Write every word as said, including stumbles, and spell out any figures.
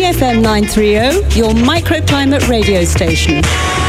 F M nine thirty, your microclimate radio station.